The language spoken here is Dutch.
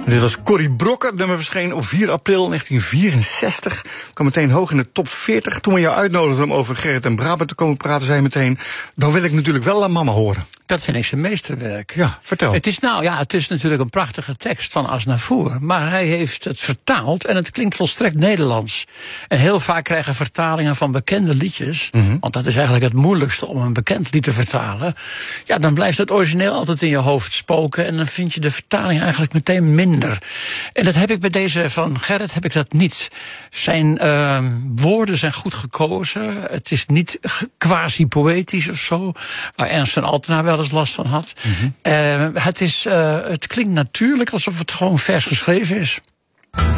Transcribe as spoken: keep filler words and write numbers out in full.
Dit was Corrie Brokken. Het nummer verscheen op vier april negentien vierenzestig. Kwam meteen hoog in de top veertig. Toen we jou uitnodigden om over Gerrit en Brabant te komen praten, zei je meteen: dan wil ik natuurlijk wel aan mama horen. Dat vind ik zijn meesterwerk. Ja, vertel. Het is nou ja, het is natuurlijk een prachtige tekst van Aznavour, maar hij heeft het vertaald en het klinkt volstrekt Nederlands. En heel vaak krijgen vertalingen van bekende liedjes, mm-hmm. want dat is eigenlijk het moeilijkste om een bekend lied te vertalen. Ja, dan blijft het origineel altijd in je hoofd spoken en dan vind je de vertaling eigenlijk meteen minder. En dat heb ik bij deze van Gerrit heb ik dat niet. Zijn uh, woorden zijn goed gekozen. Het is niet quasi-poëtisch of zo, waar Ernst van Altena wel eens last van had. Mm-hmm. Uh, het, is, uh, het klinkt natuurlijk alsof het gewoon vers geschreven is.